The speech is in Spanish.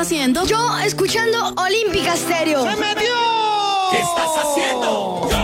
haciendo? Yo escuchando Olímpica Stereo. ¡Se metió! ¿Qué estás haciendo?